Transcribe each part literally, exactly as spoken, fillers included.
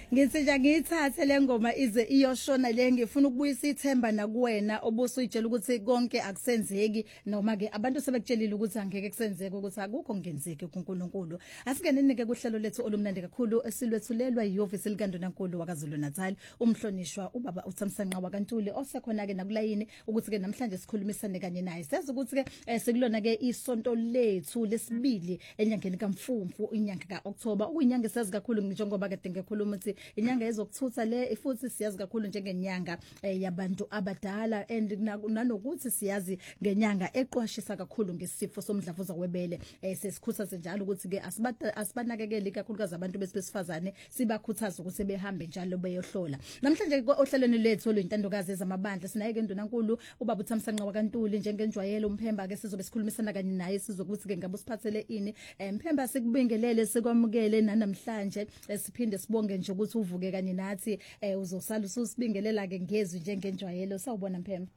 Ngithi nje ngiyithathe le ngoma ize iyoshona le ngifuna ukubuyisa ithemba nakuwena obusuyitshela ukuthi konke akusenzeki noma ke abantu sebekutshelile ukuthi angeke kusenzeke ukuthi akukho ngenzeki kuNkulunkulu. Asingeneni ke kuhlelo lethu olumnandi kakhulu esilwethulelwa yiofisi likaNdunankulu waKwaZulu Natal umhlonishwa ubaba uThamsanqa waKantuli osekhona ke nakulayini ukuthi ke namhlanje sikhulumisane kanye naye. Senza ukuthi ke sekulona ke isonto lethu lesibili enyangeni kaMfumfu inyanga kaOctober uyinyanga esazi kakhulu njengoba kade ngikhuluma ukuthi inyanga ezokuthutha le futhi siyazi kakhulu njengenyanga yabantu abadala and nanokuthi siyazi ngenyanga eqwashisa kakhulu ngesifo somdlavuza webele sesikhuthaza njalo ukuthi ke asibanakekeli kakhulukazi abantu besifazane sibakhuthaza ukuthi behambe njalo beyohlola. Namhlanje ohlelweni lethu oluyintandokazi ezamabandla sinaye ke Ndunankulu ubaba uThamsanqa waKantuli njengenjwayelo uMphemba ke sizobe sikhulumisana kanye naye sizokuthi ke ngabe usiphathele ini Mphemba sikubingelele sikwamukele nanamhlanje siphinde sibonge nje ukuthi uvuke kanye nathi uzosala usibingelela ke ngezwi njengenjwayelo. Sawubona Mphemba.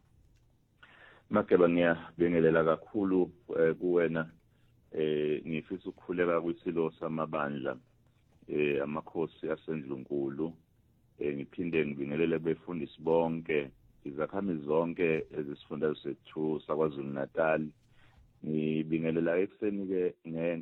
Makeba ngiyabingelela kakhulu kuwena eh ngifisa ukukhuleka kwisilo samabandla eh amakhosi aseNdlunkulu eh ngiphinde ngibingelele befundisi bonke izakhamizi zonke ezisifunda sethu saKwaZulu Natal. Ngibingelela ekseni ke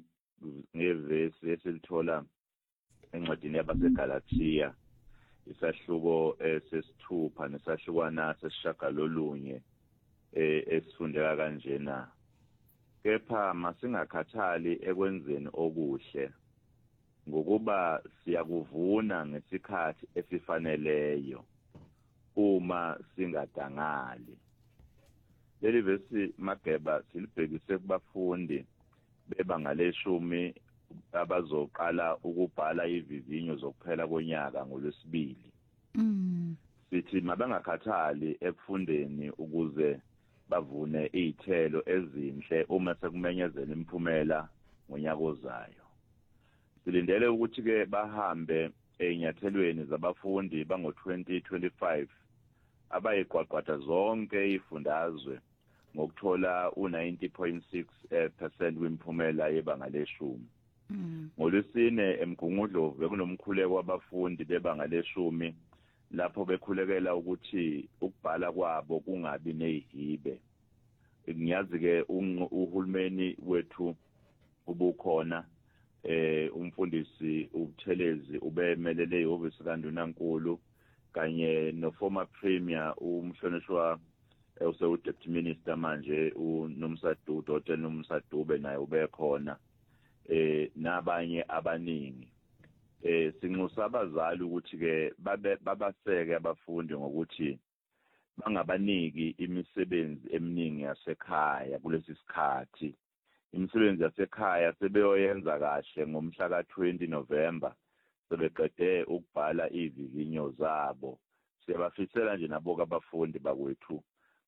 ngevesi esilithola encwadini yabaseGalatia isahluko sesithupha nesahlukwana sesishagalolunye esifundeka kanjena. Kepha masingakhathali ekwenzeni okuhle ngokuba siyakuvuna ngesikhathi esifaneleyo uma singadangali. Leli vesi Mageba silibhekise kubafundi bebanga leshumi abazoqala ukubhala ivivinyo zokuphela konyaka ngolwesibili. Mm. Sithi mabangakhathali ekufundeni ukuze bavune izithelo ezinhle uma sekumenyezela imphumela ngonyaka ozayo. Silindele ukuthi ke bahambe ezinyathelweni zabafundi bango twenty twenty-five abayiqwaqwada zonke izifundazwe ngokuthola u ninety point six percent wemphumela yebanga leshumi. Mm. Ngolwesine emgungudlo bekunomkhuleko wabafundi bebanga leshumi lapho bekhulekela ukuthi ukubhala kwabo kungabi nezihibe. Ngiyazi ke uhulumeni wethu ubukhona eh umfundisi uButhelezi ubemelele ihhovisi kaNdunankulu kanye no former premier umhlonishwa usewu deputy minister manje uNomsadu Dr Nomsadube naye ubekhona eh nabanye abaningi. Eh sinxusa abazali ukuthi ke babaseke abafundi ngokuthi bangabaniki imisebenzi eminingi yasekhaya kulesi sikhathi. Imisebenzi yasekhaya sebeyoyenza kahle ngomhla ka twenty November sebeqede ukubhala ivivinyo zabo. Siyabafisela nje nabo abafundi bakwethu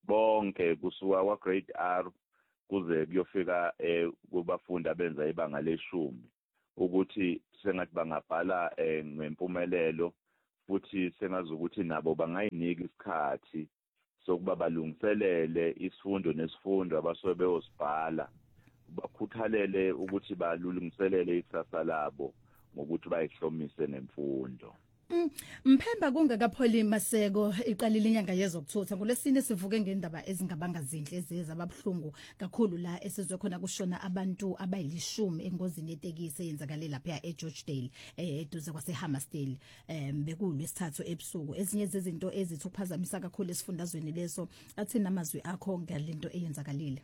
bonke kusuka kwa grade R kuze kuyofika eh kubafundi abenza ibanga leshumi ukuthi sengathi bangabhala ngempumelelo futhi sengazi ukuthi nabo bangayinika isikhathi sokuba balungiselele isifundo nesifundo abasobe beyosibhala bakhuthalele ukuthi balungiselele ikusasa labo ngokuthi bayihlomise nemfundo. Mphemba kungakapholi maseko iqalile inyanga yezokuthutha ngolesine sivuke ngendaba ezingabanga zinhle ezeza ababhlungu kakhulu la esizwe khona kushona abantu abayilishumi engozini yetekisi eyenzakale lapha eGeorgedale eduze kwaseHammersdale bekulwesithathu ebusuku. Ezinye zezinto ezithuphazamisa kakhulu esifundazweni leso athi namazwi akho ngalento eyenzakalile.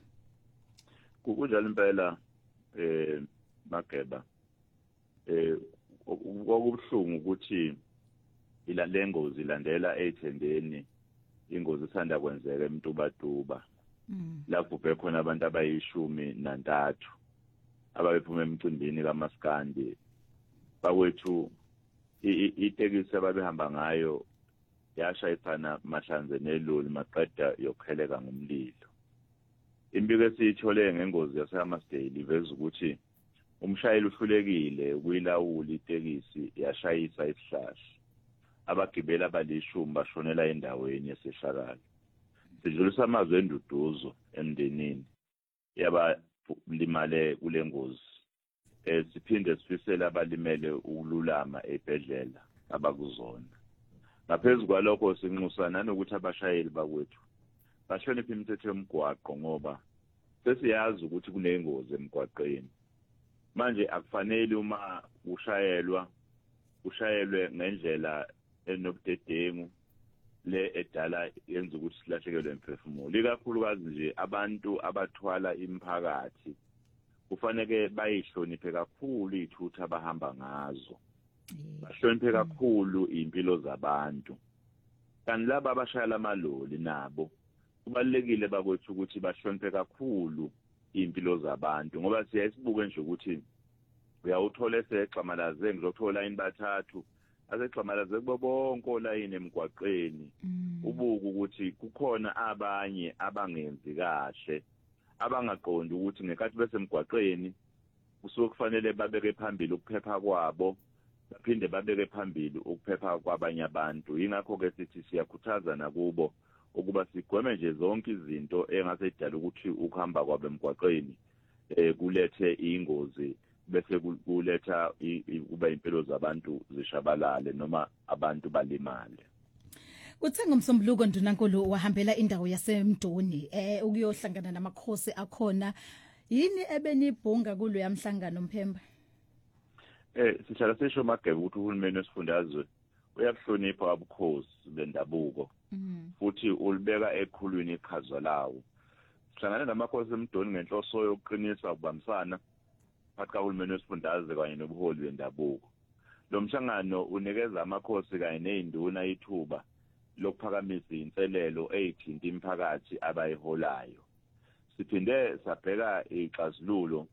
Kunjalo impela eh Mageba eh okubhlungu ukuthi ila lengozi ilandela ethendeni ingozi isanda kwenzeka eMtubatuba. Mm. Lapho bekhona abantu abayishumi nantathu ababephuma emcimbini kaMaskandi bakwethu itekisi ababehamba ngayo yashayisana mahlanze neloli maqeda yokheleka ngomlilo. Imbiko esiyithole ngengozi yaseHammersdale iveza ukuthi umshayeli uhlulekile ukuyilawula itekisi yashayisa isihlahla. Abagibeli abalishumi bashonela endaweni yeseshakala. Sidlulisa amazwi enduduzo emndenini yaba limale kule ngozi. Eh siphinde sifisela abalimele ukululama ebhedlela abakuzona. Ngaphezulu kwalokho sinxusana nokuthi abashayeli bakwethu bahloniphe imithetho yomgwaqo ngoba sesiyazi ukuthi kunengozi emgwaqeni. Manje akufanele uma ushayelwa ushayelwe ngendlela enobudedengu le edala yenza ukuthi silahlekelwe imphefumulo. Ikakhulukazi nje abantu abathwala imphakathi kufanele bayihloniphe kakhulu izithutha abahamba ngazo. Bahloniphe kakhulu impilo zabantu. Kanti laba abashayela amaloli nabo kubalekile bakwethu ukuthi bahloniphe kakhulu impilo zabantu ngoba siyasibuke nje ukuthi uyawuthola esexamalaze ngizothola line bathathu asexamalaze kubo bonke olayini emgwaqeni ubuku ukuthi kukhona abanye abangenzi kahle abangaqondi ukuthi ngekathi bese emgwaqeni kusuke kufanele babeke phambili ukuphepha kwabo baphinde babeke phambili ukuphepha kwabanye abantu. Yingakho ke sithi siyakhuthaza nakubo ukuba sigweme nje zonke izinto engase idala ukuthi ukuhamba kwabo emgwaqeni eh kulethe ingozi bese kuletha kuba impilo zabantu zishabalale noma abantu balimale. Uthenga umsombuluko Ndunankulu wahambela indawo yaseMdoni eh ukuyohlangana namakhosi akhona. Yini ebenibhunga kulo yamhlangano Mphemba? Eh sihlala sisho magebe ukuthi uhulumeni wesifundazwe uyakuhlonipha abukhosi bendabuko futhi ulibeka ekhulwini iqhaza lawo. Sihlangana namakhosi eMdoni ngenhloso yokuqinisa ukubambisana phakathi kahulumeni wesifundazwe kanye nobuholi bendabuko. Lo mhlangano unikeza amakhosi kanye nezinduna ithuba lokuphakamisa inselelo ezithinta imiphakathi abayiholayo. Siphinde sabheka ixazululo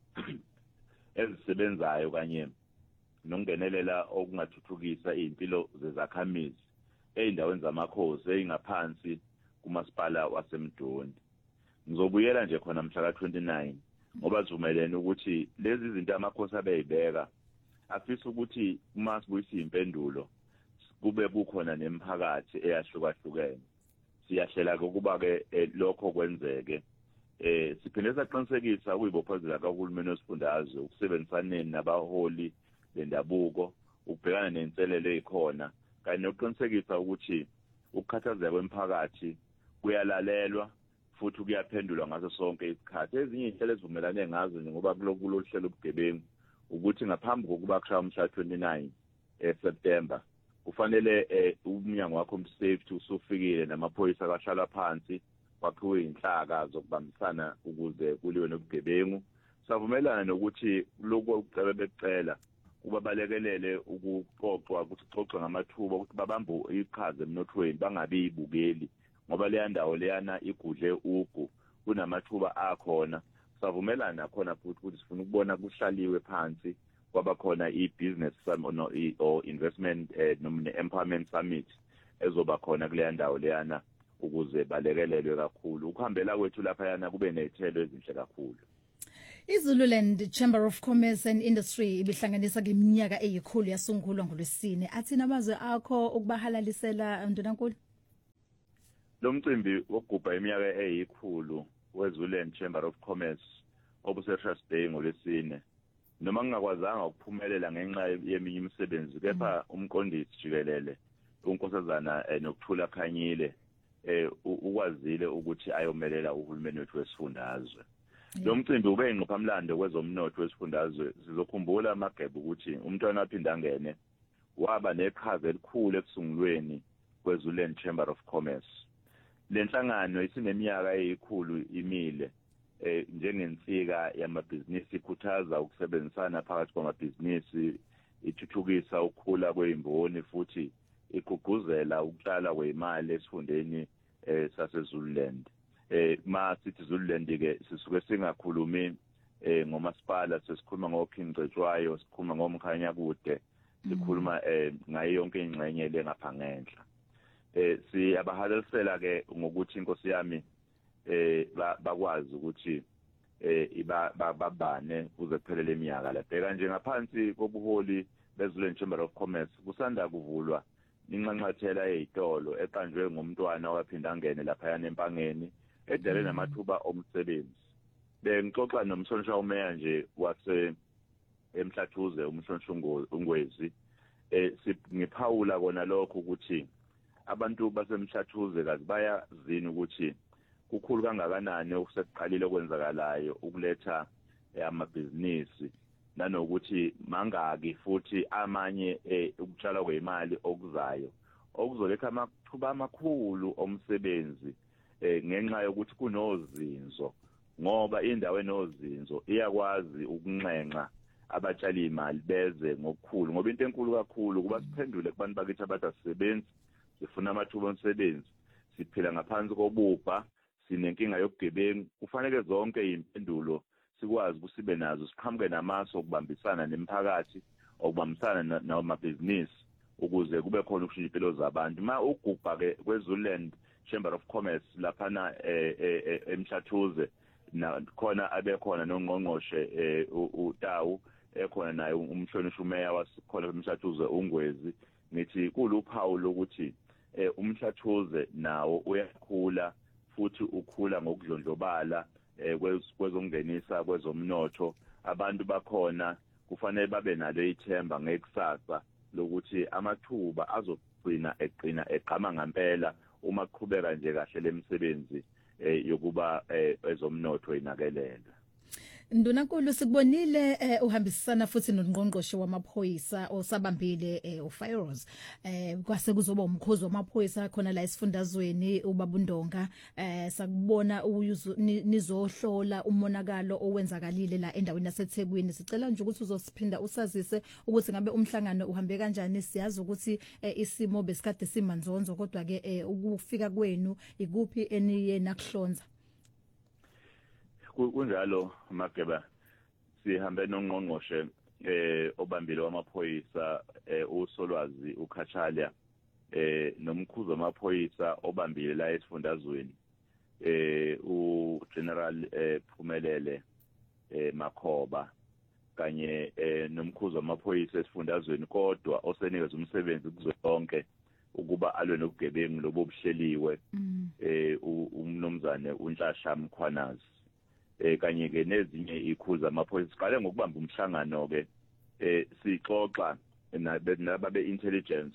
ezisebenzayo kanye nokungenelela okungathuthukisa impilo zezakhamizi eindaweni zamakhosi eyingaphansi kumasipala waseMdoni. Ngizobuyela nje khona mhla ka twenty-nine ngoba sivumelene ukuthi lezi izinto amakhosi abeyibeka afisa ukuthi uma sibuyisa impendulo kube kukhona nemphakathi eyahlukahlukene. Siyahlela ukuba ke lokho kwenzeke. Eh siphinde saqinisekisa ukuyibophezela kahulumeni wesifundazwe ukusebenzisaneni nabaholi bendabuko ukubhekana nenselelo ezikhona kanye nokuqinisekisa ukuthi ukukhathazeka kwemphakathi kuyalalelwa futhi kuyaphendulwa ngaso sonke isikhathi. Ezinye izinhlelo ezivumelane ngazo ngoba kuloku lohlelo ubugebengu ukuthi ngaphambi kokuba kushaya umhla twenty-nine September kufanele umnyango wakho safety usufikile namaphoyisa akahlala phansi kwakhiwe inhlaka zokubambisana ukuze kuliwe nobugebengu. Savumelana nokuthi lokho ukucebe becela kuba balekelele ukuxoxwa ukuthi xoxa ngamathuba ukuthi babambe iqhaza emnothweni bangabi ibukeli ngoba leya ndawo leyana igudle ugu kunamathuba akhona. Savumelana khona futhi ukuthi sifuna ukubona kuhlaliwe phansi kwaba khona i-business summit or investment noma empowerment summit ezoba khona kuleya ndawo leyana ukuze balekelelwe kakhulu ukuhambela kwethu lapha yana kube nezithelo ezinhle kakhulu. iZululand Chamber of Commerce and Industry ibihlanganisa ngeminyaka eyikhulu yasungulwa ngolwesine. Athina amazwe akho ukubahalalisela Ndunankulu? Lo mcimbi wokugubha iminyaka eyikhulu weZululand Chamber of Commerce obuse-Trust Day ngolwesine noma ngingakwazanga ukuphumelela ngenxa yeminye imisebenzi kepha umqondisi jikelele uNkosazana nokuthula Khanyile eh ukwazile ukuthi ayomelela uhulumeni wethu wesifundazwe. Lo mcimbi ube ingqophamlando kwezomnotho wesifundazwe. Sizokhumbula amagebe ukuthi umntwana waphinda ngene waba neqhaza elikhulu ekusungulweni kweZululand Chamber of Commerce. Lenhlangano isineminyaka eyikhulu imile eh njengensika yamabhizinisi ikhuthaza ukusebenzisana phakathi kwamabhizinisi, ithuthukisa ukukhula kwezimboni futhi igqugquzela ukuhlala kwemali esifundeni eh saseZululand. Eh ma sithi Zululand ke sisuke singakhulumi eh ngomasipala, sesikhuluma ngoKingcetshwayo, sikhuluma ngomkhanya kude, sikhuluma eh ngayo yonke ingxenye lengapha ngenhla. Eh siyabahalalisela ke ngokuthi inkosi yami eh bakwazi ukuthi eh babane kuze kuphelele iminyaka la. Bheka nje ngaphansi kobuholi beZululand Chamber of Commerce kusanda kuvulwa inxanxathela ezitolo eqanjwe ngumntwana owaphinda ngene lapha yana empangeni edele namathuba omsebenzi. Bengixoxa nomhlonishwa umeya nje wase eMhlathuze umhlonishwa uNgwezi eh ngipha ukuphawula kona lokho ukuthi abantu basemshathuze kazi bayazini ukuthi kukhulu kangakanani okusekuqalile okwenzakalayo ukuletha amabhizinisi nanokuthi mangaki futhi amanye ukutshala kwemali okuzayo okuzoletha amathuba amakhulu omsebenzi ngenxa yokuthi kunozinzo ngoba indawo enozinzo iyakwazi ukunxenxa abatshali imali beze ngokukhulu ngoba into enkulu kakhulu kuba siphendule kubantu bakithi abathi asisebenzi sifuna amathuba omsebenzi siphila ngaphansi kobupha sinenkinga yokugebengu kufanele zonke impendulo sikwazi ukusibe nazo siqhamuke namaso okubambisana nemphakathi okubambisana namabhizinisi ukuze kube khona ukushintsha impilo zabantu ma ugubha ke kweZululand Chamber of Commerce laphana eMshathuze khona abekhona nongqongqoshe uTawu ekhona naye umhlonishwa umeya wasikhona eMshathuze uNgwezi ngithi kuluphawu lokuthi umshathuze nawo uyakhula futhi ukhula ngokudlondlobala kwezokungenisa kwezomnotho abantu bakhona kufanele babe nalo ithemba ngekusasa lokuthi amathuba azogcina eqina eqhama ngempela uma kuqhubeka nje kahle lemisebenzi yokuba ezomnotho inakelela. Ndunankulu sikubonile uhambisana futhi nongqongqoshe wamaphoyisa osabambile uFairoz kwase kuzoba umkhozi wamaphoyisa khona la esifundazweni uBabundonga sakubona nizohlola umonakalo owenzakalile la endaweni yaseThekwini sicela nje ukuthi uzosiphinda usazise ukuthi ngabe umhlangano uhambe kanjani siyazi ukuthi isimo besikade simanzonzo kodwa ke ukufika kwenu ikuphi eniye nakuhlonza. Kunjalo Mageba sihambe nongqongqoshe eh obambile wamaphoyisa uSolwazi uKhatshalya eh nomkhuzo wamaphoyisa obambile la esifundazweni eh uGeneral Phumelele eh Makhoba kanye nomkhuzo wamaphoyisa esifundazweni kodwa osenikeza umsebenzi kuzonke ukuba alwe nobugebengu lobuhleliwe eh umnomzane uNhlasha Mkhwanazi eh kanye ke nezinye ikhuza amaphoyisa siqale ngokubamba umhlangano ke eh sixoxa nababe intelligence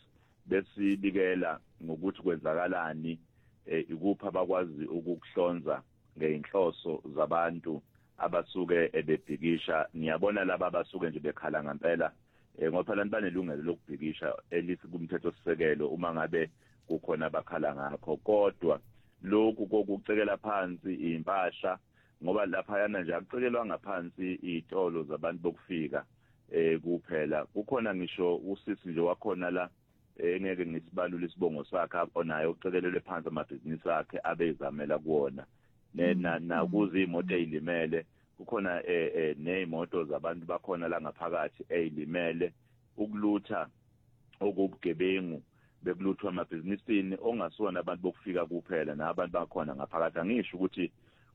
besibikela ngokuthi kwenzakalani eh ikupha bakwazi ukukuhlonza ngeinhloso zabantu abasuke ebebhikisha niyabona laba abasuke nje bekhala ngempela eh ngoba phela banelungelo lokubhikisha elisi kumthetho sisekelo uma ngabe kukhona abakhala ngakho kodwa lokhu kokucekela phansi impahla ngoba lapha yana nje akucekelwa ngaphansi izitolo zabantu bokufika eh kuphela kukhona ngisho usisi nje wakhona la engeke ngisibalule isibongo sakhe onayo ucekelelwe phansi amabhizinisi akhe abezamela kuona nena nakuze imoto ezilimele kukhona eh nezimoto zabantu bakhona la ngaphakathi ezilimele ukulutha okubugebengu bekuluthwa amabhizinisini ongasona abantu bokufika kuphela nabantu bakhona ngaphakathi angisho ukuthi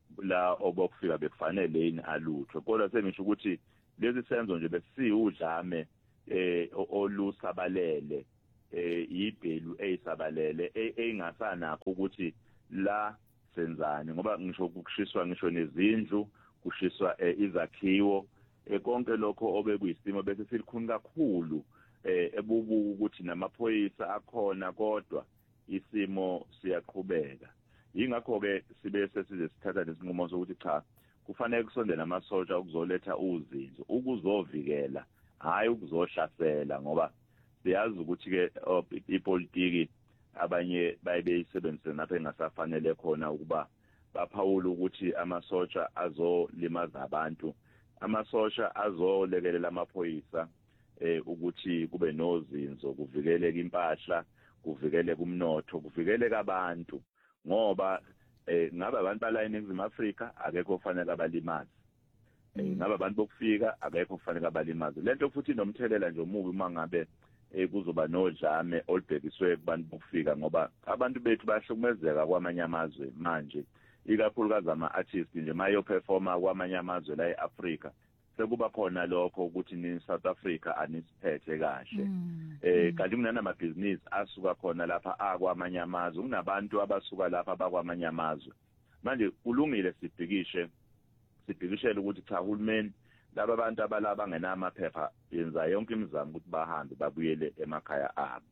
la obokufika bekufanele yini aluthwe kodwa sengisho ukuthi lezi senzo nje besiyudlame eh olusabalele eh ibhelu eyisabalele eingasanakho ukuthi la senzani ngoba ngisho ukushiswa ngisho nezindlu kushiswa izakhiwo konke lokho obekuyisimo bese silikhuni kakhulu eh ebubu ukuthi namaphoyisa akhona kodwa isimo siyaqhubeka ingakho ke sibe sesize sithatha lesinqumo sokuthi cha kufanele kusondela amasotsha ukuzoletha uzinzo ukuzovikela hayi ukuzohlasela ngoba siyazi ukuthi ke ipolitiki abanye bayibeyisebenzise napha engasafanele khona ukuba baphawula ukuthi amasotsha azolimaza abantu amasotsha azolekelela amaphoyisa eh ukuthi kube nozinzo kuvikeleke impahla kuvikeleke umnotho kuvikeleke abantu ngoba eh ngabe abantu bala eNingizimu Afrika akekho ofanele abalimazi ngabe abantu bokufika akekho ofanele abalimazi lento futhi nomthelela nje omubi uma ngabe kuzoba nodlame olubhekiswe kubantu bokufika ngoba abantu bethu bayahlukumezeka kwamanye amazwe manje ikakhulukazi ama-artists nje mayo performa kwamanye amazwe la eAfrika sekuba khona lokho ukuthi ni South Africa anisiphethe kahle eh kanti kunanamabhizinisi asuka khona lapha akwamanye amazwe kunabantu abasuka lapha bakwamanye amazwe manje kulungile sibhikishe sibhikishela ukuthi cha uhulumeni laba bantu abalaba ngenamaphepha yenza yonke imizamo ukuthi bahambe babuyele emakhaya abo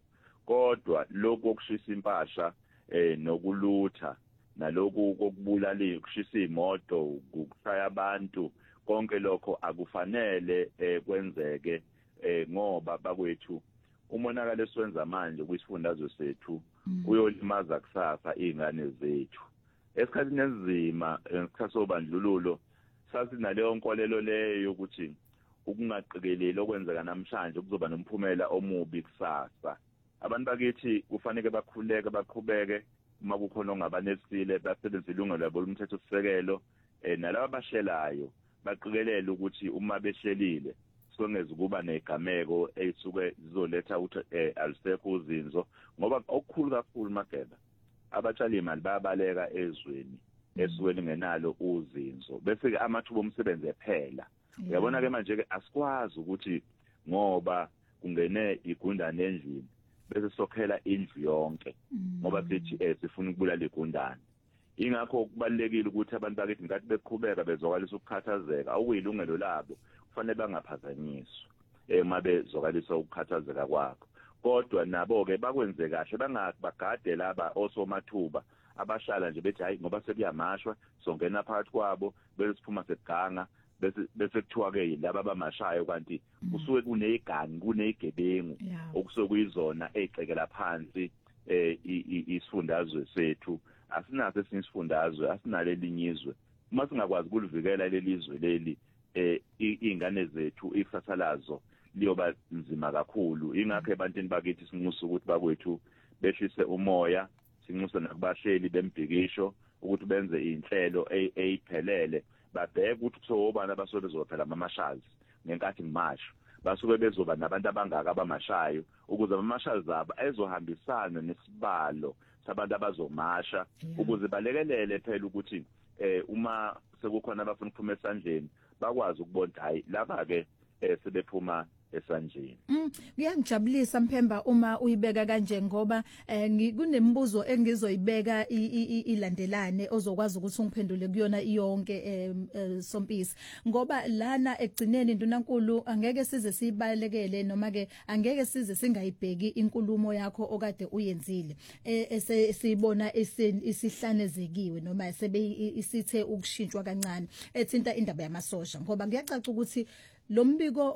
kodwa lokho okushisa impasha eh nokulutha naloku kokubulala ukushisa imoto ukushaya abantu konke lokho akufanele eh kwenzeke eh ngoba bakwethu umonakalo esiwenza manje kwisifundazwe sethu uyolimaza kusasa izingane zethu esikhathini ezima ngesikhathi sobandlululo sathi naleyo nkolelo leyo ukuthi ukungaqikeleli okwenzeka namhlanje kuzoba nomphumela omubi kusasa abantu bakithi kufanele bakhuleke baqhubeke uma kukhona ongabanesile basebenzise ilungelo labo lomthetho sisekelo eh nalabo abashelayo baqikelele ukuthi uma beshelile songeze kuba negameko eyisuke zizoletha ukuthi alisekho uzinzo ngoba okukhulu kakhulu Mageba abatshali imali bayabaleka ezweni esweni ngenalo uzinzo bese ke amathuba omsebenzi ephela uyabona ke manje ke asikwazi ukuthi ngoba kungene igundane endlini bese sokhela indlu yonke ngoba sithi eh sifuna ukubulala igundane ingakho kubalekile ukuthi abantu bakithi ngathi beqhubeka bezokalisa ukukhathazeka okuyilungelo labo kufanele bangaphazanyiswa eh mabe zokalisa ukukhathazeka kwakho kodwa nabo ke bakwenze kahle bangabagade laba osomathuba abashala nje bethi hayi ngoba sekuyamashwa songena phakathi kwabo bese siphuma seganga bese bese kuthiwa ke laba abamashayo kanti kusuke kuneyigangi kuneyigebengu okusuke kuyizona ezicekela phansi eh isifundazwe sethu asinaso esinye asinalo elinyizwe uma singakwazi ukulivikela lelizwe leli eh izingane zethu ikusasa lazo liyoba nzima kakhulu ingakho ebantwini bakithi sinxusa ukuthi bakwethu behlise umoya sinxusa nakubahleli bembhikisho ukuthi benze inhlelo eyiphelele babheke ukuthi kusobana basobe bezophela amashazi ngenkathi ngimasho basuke bezoba nabantu abangaka abamashayo ukuze amashazi abo ezohambisana nesibalo sabantu abazomasha ukuze balekelele phela ukuthi eh uma sekukhona abafuna ukuphuma esandleni bakwazi ukubona hayi laba ke sebephuma esandleni. Mm, kuyangijabulisa Mphemba uma uyibeka kanje ngoba eh kunembuzo engizoyibeka ilandelane ozokwazi ukuthi ungiphendule kuyona iyonke eh Sompisi ngoba lana egcineni ndunankulu angeke size sibalekele noma ke angeke size singayibheki inkulumo yakho okade uyenzile eh sibona isihlanezekiwe noma sebe isithe ukushintshwa kancane ethinta indaba yamasosha ngoba ngiyacaca ukuthi lo mbiko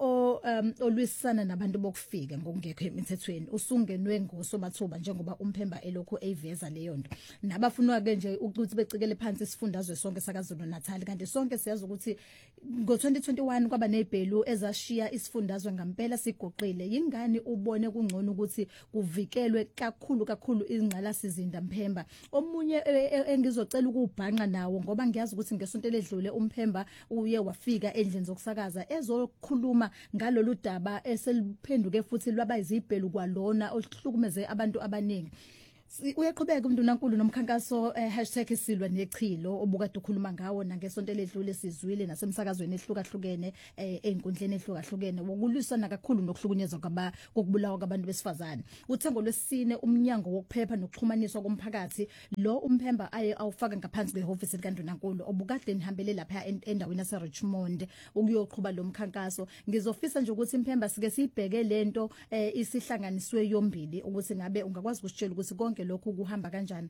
olwisana nabantu bokufika ngokungekho emithethweni usungenwe ngosomathuba njengoba uMphemba elokho eyiveza leyo nto nabafunwa ke nje ukuthi becikele phansi isifundazwe sonke sakaZulu Natal kanti sonke siyazi ukuthi ngo twenty twenty-one kwaba nezibhelu ezashiya isifundazwe ngempela sigoqile yingani ubone kungcono ukuthi kuvikelwe kakhulu kakhulu ingqala sizinda Mphemba omunye engizocela ukubhanqa nawo ngoba ngiyazi ukuthi ngesonto ledlule uMphemba uye wafika endlini zokusakaza ezo khuluma ngalolu daba eseliphenduke futhi lwaba izibhelu kwalona ohlukumeze abantu abaningi uyaqhubeka uNdunankulu nomkhankaso hashtag silwa nechilo obukade ukhuluma ngawo nangesonto ledlule sizwile nasemsakazweni ehlukahlukene einkundleni ehlukahlukene wokulisana kakhulu nokuhlukunyezwa kwaba kokubulawa kwabantu besifazane uthengo lwesine umnyango wokuphepha nokuxhumaniswa komphakathi lo uMphemba aye awufaka ngaphansi kwehofisi likaNdunankulu obukade nihambele lapha endaweni yase Richmond ukuyoqhuba lo mkhankaso ngizofisa nje ukuthi Mphemba sike sibheke lento isihlanganiswe yombili ukuthi ngabe ungakwazi ukusitshela ukuthi konke lokho kuhamba kanjani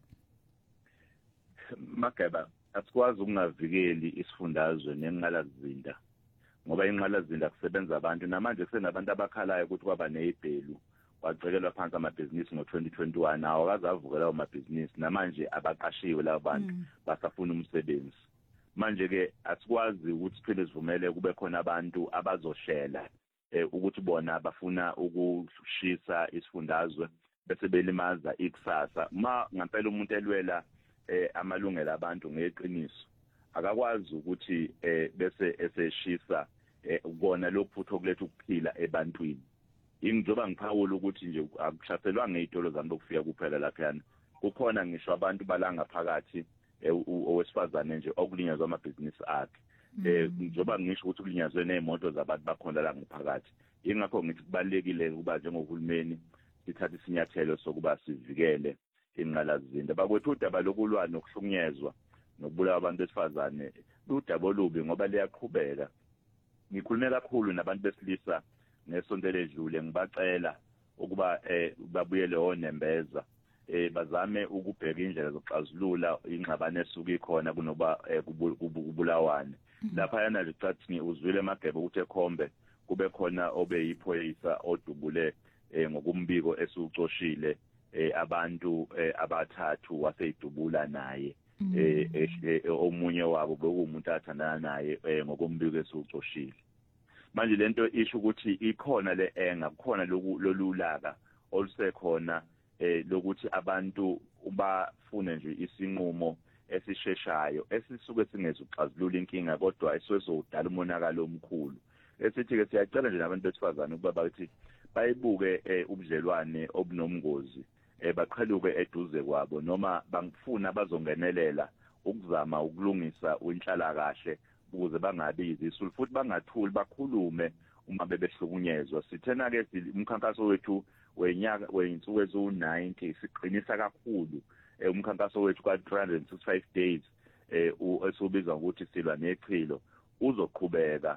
Mageba asikwazi ukungavikeli isifundazwe nenqalazinda ngoba inqalazinda kusebenza abantu namanje kusenabantu abakhalayo ukuthi kwaba nezibhelu kwacekelwa phansi amabhizinisi ngo twenty twenty-one awakaze avukela amabhizinisi namanje abaqashiwe labo bantu basafuna umsebenzi manje ke asikwazi ukuthi siphinde sivumele kube khona abantu abazoshela ukuthi bona bafuna ukushisa isifundazwe bese belimaza ikusasa ma ngempela umuntu elwela eh amalungelo abantu ngeqiniso akakwazi ukuthi eh bese eseshisa ukubona lokuphutho kuletha ukuphila ebantwini ingizoba ngiphawula ukuthi nje akushaselwa ngezitolo zami lokufika kuphela lapha yana kukhona ngisho abantu balanga phakathi owesifazane nje okulinyazwa amabhizinisi akhe eh njoba ngisho ukuthi kulinyazwe nezimoto zabantu bakhona la ngaphakathi ingakho ngithi kubalekile ukuba njengohulumeni sithatha isinyathelo sokuba sivikele inqalazinda bakwethu udaba lokulwa nokuhlukunyezwa nokubulawa abantu besifazane ludaba olubi ngoba liyaqhubeka ngikhulume kakhulu nabantu besilisa ngesonto ledlule ngibacela ukuba eh babuyele onembeza eh bazame ukubheka indlela zokuxazulula ingxabano esuke ikhona kunoba kubulawane lapha yana licathi uzwile Mageba ukuthi ekhombe kube khona obe yiphoyisa odubule ngokumbiko esucoshile abantu abathathu waseyidubula naye omunye wabo bekuwumuntu athandana naye ngokumbiko esucoshile manje lento isho ukuthi ikhona le enga kukhona lolulaka olusekhona eh lokuthi abantu ubafune nje isinqumo esisheshayo esisuke singezuxazulula inkinga kodwa esizodala umonakalo omkhulu esithi ke siyacela nje nabantu besifazane ukuba bathi bayibuke ubudlelwane obunomngozi baqhaluke eduze kwabo noma bangifuna bazongenelela ukuzama ukulungisa inhlala kahle ukuze bangabi izisulu futhi bangathuli bakhulume uma bebehlukunyezwa sithena ke umkhankaso wethu wenyaka weinsuku ezu ninety siqinisa kakhulu umkhankaso wethu ka three hundred sixty-five days esubizwa ukuthi silwa nechilo uzoqhubeka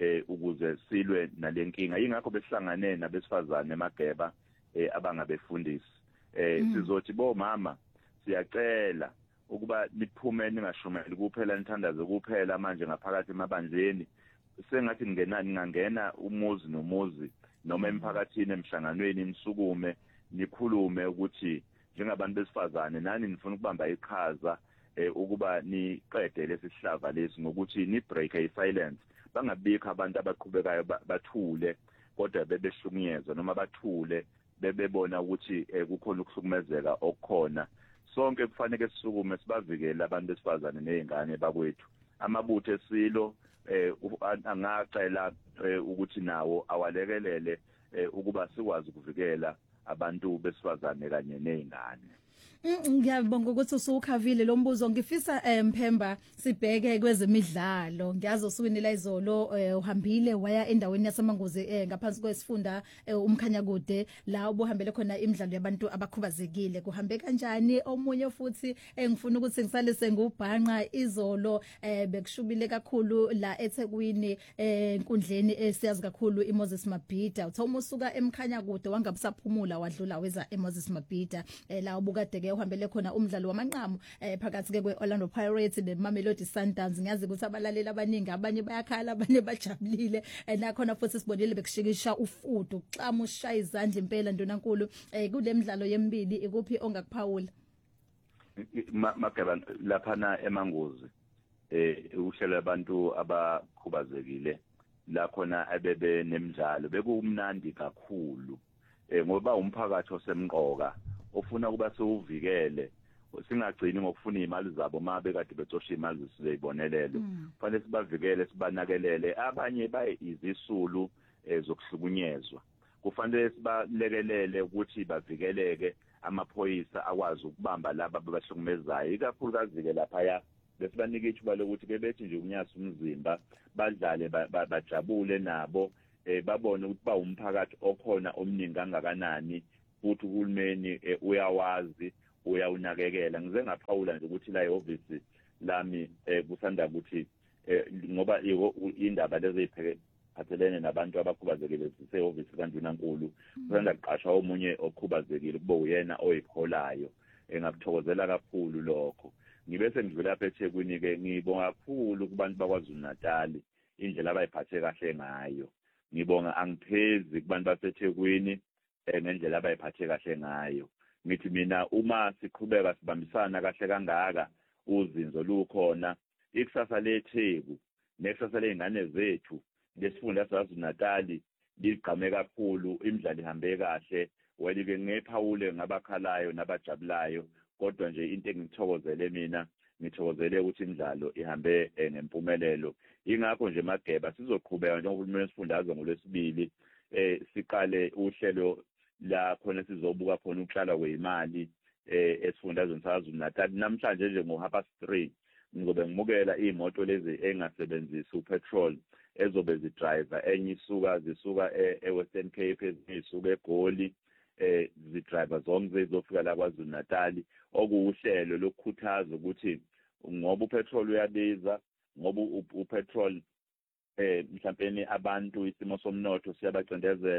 ukuze silwe nalenkinga ingakho besihlangane nabesifazane eMageba abangabefundisi sizothi bo mama siyacela ukuba niphume ningashumeli kuphela nithandaze kuphela manje ngaphakathi emabanjeni sengathi ningenani ngangena umuzi nomuzi noma emphakathini emhlanganweni imsukume nikhulume ukuthi njengabantu besifazane nani nifuna ukubamba iqhaza ukuba niqede lesihlava lesi ngokuthi ni break a silence bangabikho abantu abaqhubekayo bathule kodwa bebehlukunyezwa noma bathule bebebona ukuthi kukhona ukuhlukumezeka okukhona sonke kufanele sisukume sibavikele abantu besifazane nezingane bakwethu amabutho esilo eh angacela ukuthi nawo awalekelele ukuba sikwazi ukuvikela abantu besifazane kanye nezingane Ngiyabonga ukuthi usukhavile lo mbuzo ngifisa Mphemba sibheke kwezemidlalo ngiyazi usuwinile izolo uhambile waya endaweni yaseMangozi ngaphansi kwesifunda umkhanya kude la ubuhambele khona imidlalo yabantu abakhubazekile kuhambe kanjani omunye futhi engifuna ukuthi ngisalise ngubhanqa izolo bekushubile kakhulu la eThekwini enkundleni esiyazi kakhulu iMoses Mabhida uthoma usuka emkhanya kude wangabusaphumula wadlula weza eMoses Mabhida la ubukade uhambele khona umdlalo wamanqamu phakathi ke kweOrlando Pirates neMamelodi Sundowns ngiyazi ukuthi abalaleli abaningi abanye bayakhala abanye bajabulile nakhona futhi sibonile bekushikisha ufudu uxama ushaya izandla impela ndonankulu kulemidlalo yemibili ikuphi ongakuphawula Mageba lapha eMangozi eh uhlelo abantu abakhubazekile la khona abebe nemidlalo bekumnandi kakhulu ngoba umphakathi osemqoka ofuna kuba sewuvikele singagcini ngokufuna imali zabo mabe kade betosha imali sizeyibonelelo kufanele sibavikele sibanakelele abanye baye izisulu zokuhlukunyezwa kufanele sibalekelele ukuthi bavikeleke amaphoyisa akwazi ukubamba laba abahlukumezayo ikakhulukazi ke lapha ya besibanike ithuba lokuthi ke bethi nje unyasa umzimba badlale bajabule nabo babone ukuthi ba umphakathi okhona omningi kangakanani futhi uhulumeni uyawazi uyawunakekela ngize ngaphawula nje ukuthi la eoffice lami kusanda ukuthi ngoba indaba lezi eziphathelene nabantu abakhubazekile sise-office kaNdunankulu kusanda kuqasha omunye okhubazekile kube uyena oyikholayo engakuthokozela kakhulu lokho ngibe sengidlula lapha eThekwini ke ngibonga kakhulu kubantu bakwaZulu Natal indlela abayiphathe kahle ngayo ngibonga angiphezi kubantu baseThekwini ngendlela abayiphathe kahle ngayo ngithi mina uma siqhubeka sibambisana kahle kangaka uzinzo lukhona ikusasa leTheku nekusasa lezingane zethu lesifunda saZulu Natal ligqame kakhulu imidlalo ihambe kahle welike ngephawule ngabakhalayo nabajabulayo kodwa nje into engithokozele mina ngithokozele ukuthi imidlalo ihambe ngempumelelo ingakho nje Mageba sizoqhubeka njengoba uhulumeni wesifundazwe ngolwesibili eh siqale uhlelo la khona sizobuka khona ukuhlala kwezimali eh esifundazweni saZulu Natal namhlanje nje ngo half past three ngizobe ngimukela imoto lezi engasebenzisi upetrol ezobe zidriver enye isuka zisuka eWestern Cape ezisuka eGoli eh zidriver zonke zizofika la kwaZulu Natal okuuhlelo lokukhuthaza ukuthi ngoba upetrol uyabiza ngoba upetrol eh mhlawumbe abantu isimo somnotho siyabacindezela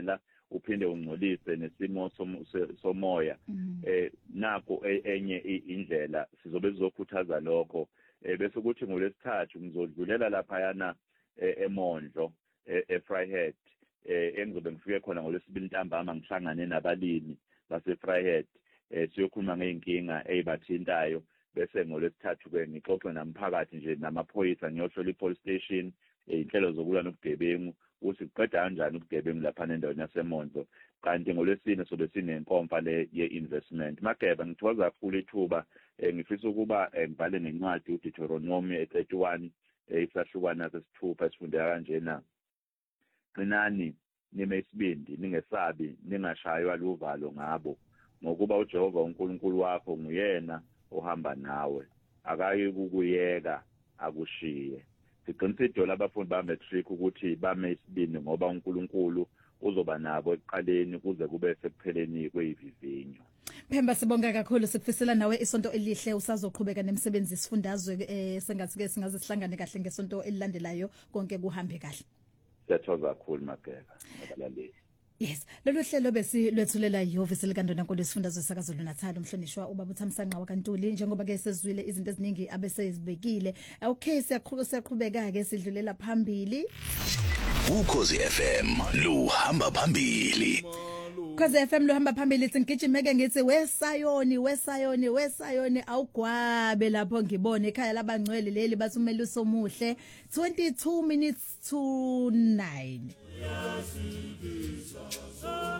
uphinde ungcolise nesimo somoya eh nako enye indlela sizobe sizokhuthaza lokho bese ukuthi ngolesithathu ngizodlulela lapha yana eMondlo eFryhead eh engizobe ngifike khona ngolesibili ntambama ngihlangane nabalimi baseFryhead eh siyokhuluma ngeinkinga ezibathintayo bese ngolesithathu ke ngixoxe namphakathi nje namaphoyisa ngiyoshola ipolice station inhlelo zokulwa nobugebengu ukuthi kuqeda kanjani ubugebengu lapha endaweni yaseMondlo kanti ngolesine sobe sinenkomfa le ye-investment Mageba ngithokoza kakhulu ithuba ngifisa ukuba ngibhale nencwadi uDeuteronomy thirty-one isahlukwana sesithupha esifundeka kanjena qinani nime isibindi ningesabi ningashaywa luvalo ngabo ngokuba uJehova uNkulunkulu wakho nguyena ohamba nawe akayi kukuyeka akushiye siqinisile abafundi ba matric ukuthi bame isibindi ngoba uNkulunkulu uzoba nabo eqaleni kuze kube sekupheleni kweyivivinyo. Phemba sibonga kakhulu sikufisela nawe isonto elihle usazoqhubeka nemsebenzi isifundazwe eh sengathi ke singaze sihlangane kahle ngesonto elilandelayo konke kuhambe kahle. Siyathokoza kakhulu Mageba abalaleli. Yes, lolu hlelo besilwethulela yihhovisi likaNdonakulu isifundazwe sakaZulu Natal umhlonishwa ubaba uThamsanqa waKantuli njengoba ke sezwile izinto eziningi abesezibekile. Okay, siyaqhubeka siyaqhubeka ke sidlulela phambili. Ukhozi F M luhamba phambili. Ukhozi F M luhamba phambili singijimeke ngithi wesayoni wesayoni wesayoni awugwabe lapho ngibone ekhaya labangcwele leli bathumela usomuhle twenty-two minutes to nine.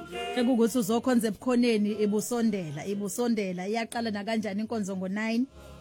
Ekukuthi uzokhonza ebukhoneni ibusondela ibusondela iyaqala na kanjani inkonzo ngo nine